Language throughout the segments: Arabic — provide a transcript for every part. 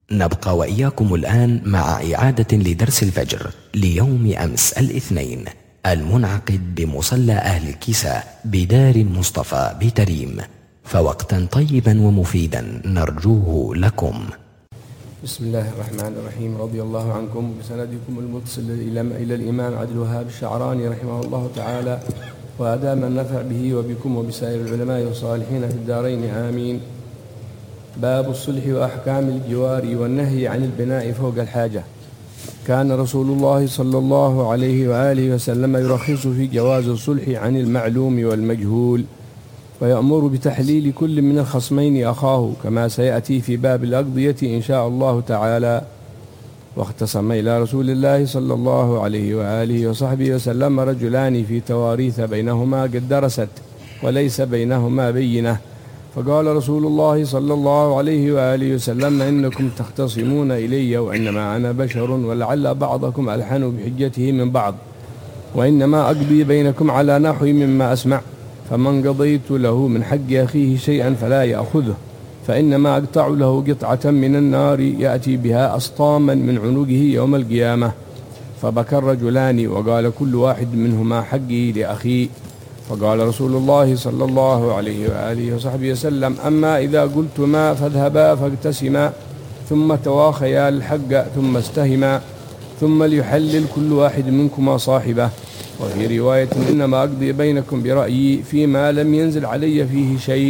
نبقى وإياكم الآن مع إعادة لدرس الفجر ليوم أمس الاثنين المنعقد بمصلى أهل الكساء بدار المصطفى بتريم، فوقتا طيبا ومفيدا نرجوه لكم. بسم الله الرحمن الرحيم. رضي الله عنكم بسندكم المتصل إلى الإمام عبد الوهاب الشعراني رحمه الله تعالى، وأدام النفع به وبكم وبسائر العلماء والصالحين في الدارين آمين. باب الصلح وأحكام الجوار والنهي عن البناء فوق الحاجة. كان رسول الله صلى الله عليه وآله وسلم يرخص في جواز الصلح عن المعلوم والمجهول، ويأمر بتحليل كل من الخصمين أخاه، كما سيأتي في باب الأقضية إن شاء الله تعالى. واختصم إلى رسول الله صلى الله عليه وآله وصحبه وسلم رجلان في تواريث بينهما قد درست وليس بينهما بينة، فقال رسول الله صلى الله عليه وآله وسلم: إنكم تختصمون إلي وإنما أنا بشر، ولعل بعضكم ألحن بحجته من بعض، وإنما أقضي بينكم على نحو مما أسمع، فمن قضيت له من حق أخيه شيئا فلا يأخذه، فإنما أقطع له قطعة من النار يأتي بها أسطاما من عنقه يوم القيامة. فبكى الرجلان وقال كل واحد منهما حقي لأخي. فقال رسول الله صلى الله عليه وآله وصحبه وسلم: أما إذا قلتما فاذهبا فاقتسما ثم تواخيا الحق ثم استهما، ثم ليحلل كل واحد منكما صاحبه. وفي رواية: إنما أقضي بينكم برأيي فيما لم ينزل علي فيه شيء.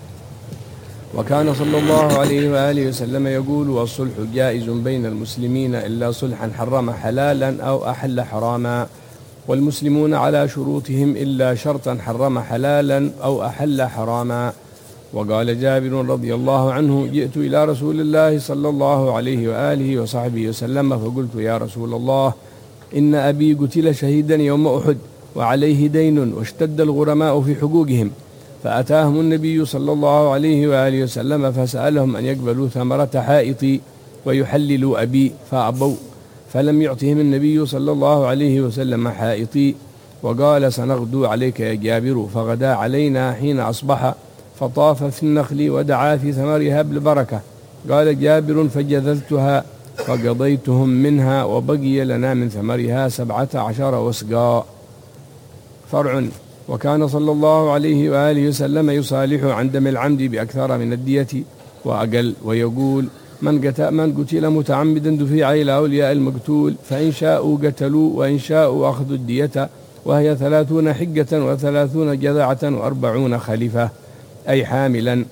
وكان صلى الله عليه وآله وسلم يقول: والصلح جائز بين المسلمين إلا صلحا حرم حلالا أو أحل حراما، والمسلمون على شروطهم إلا شرطا حرم حلالا أو أحل حراما. وقال جابر رضي الله عنه: جئت إلى رسول الله صلى الله عليه وآله وصحبه وسلم فقلت: يا رسول الله، إن أبي قتل شهيدا يوم أحد وعليه دين واشتد الغرماء في حقوقهم، فأتاهم النبي صلى الله عليه وآله وسلم فسألهم أن يقبلوا ثمرة حائطي ويحللوا أبي، فأبوا، فلم يعطهم النبي صلى الله عليه وسلم حائطي، وقال: سنغدو عليك يا جابر. فغدا علينا حين أصبح فطاف في النخل ودعا في ثمرها بالبركة. قال جابر: فجذذتها فقضيتهم منها، وبقي لنا من ثمرها 17 وسقا. فرع. وكان صلى الله عليه وآله وسلم يصالح عن دم العمد بأكثر من الدية وأقل، ويقول: من قتل متعمدا دفع إلى أولياء المقتول، فإن شاءوا قتلوا وإن شاءوا أخذوا الدية، وهي 30 حجة و30 جذعة و40 خليفة، أي حاملا،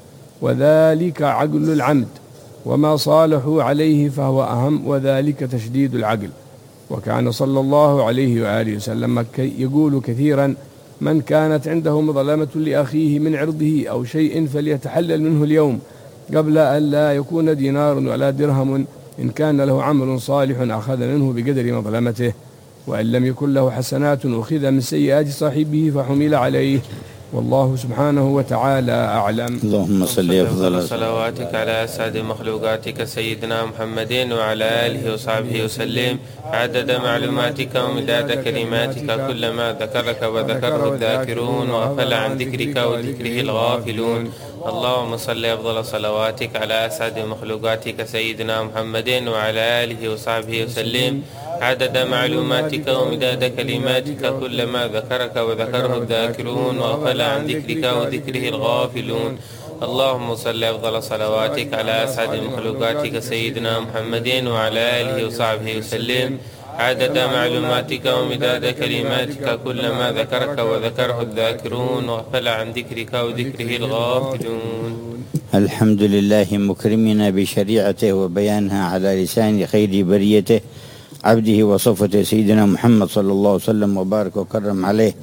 وذلك عقل العمد، وما صالحوا عليه فهو أهم، وذلك تشديد العقل. وكان صلى الله عليه وآله وسلم يقول كثيرا: من كانت عنده مظلمة لأخيه من عرضه أو شيء فليتحلل منه اليوم قبل أن لا يكون دينار ولا درهم، إن كان له عمل صالح أخذ منه بقدر مظلمته، وإن لم يكن له حسنات أخذ من سيئات صاحبه فحمل عليه. والله سبحانه وتعالى أعلم. اللهم صل أفضل صلواتك على أسعد مخلوقاتك سيدنا محمد وعلى آله وصحبه وسلم، عدد معلوماتك ومداد كلماتك، كلما ذكرك وذكره الذاكرون وغفل عن ذكرك وذكره الغافلون. اللهم صل أفضل صلواتك على أسعد مخلوقاتك سيدنا محمد وعلى آله وصحبه وسلم، عدد معلوماتك ومداد كلماتك، كلما ذكرك وذكره الذاكرون وغفل عن ذكرك وذكره الغافلون. اللهم صل أفضل صلواتك على أسعد مخلوقاتك سيدنا محمد وعلى آله وصحبه وسلم، عدد معلوماتك ومداد كلماتك، كلما ذكرك وذكره الذاكرون وغفل عن ذكرك وذكره الغافلون. الحمد لله مكرمنا بشريعته وبيانها على لسان خير بريته عبده وصفته سيدنا محمد صلى الله عليه وسلم، وبارك وكرم عليه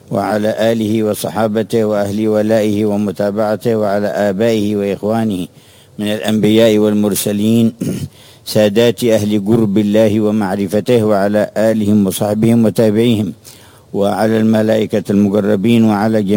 وعلى آله وصحابته وأهل ولائه ومتابعته، وعلى آبائه وإخوانه من الأنبياء والمرسلين سادات أهل قرب الله ومعرفته، وعلى آلهم وصحبهم وتابعيهم، وعلى الملائكة المقربين، وعلى جميع